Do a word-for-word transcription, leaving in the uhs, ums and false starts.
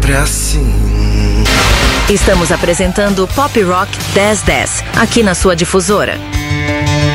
sempre assim. Estamos apresentando Pop Rock dez dez, aqui na sua difusora.